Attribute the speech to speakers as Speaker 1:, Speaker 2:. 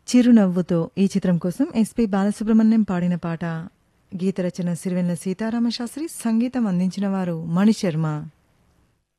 Speaker 1: చిరునవ్వుతో ఈ చిత్రం కోసం ఎస్పి బాలసుబ్రహ్మణ్యం పాడిన పాట. గీత రచన సిరివెన్నెల సీతారామశాస్త్రి, సంగీతం అందించిన వారు మణిశర్మ.